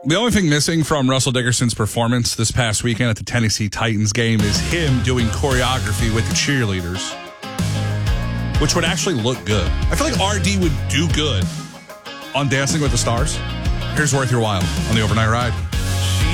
The only thing missing from Russell Dickerson's performance this past weekend at the Tennessee Titans game is him doing choreography with the cheerleaders, which would actually look good. I feel like RD would do good on Dancing with the Stars. Here's Worth Your While on the Overnight Ride.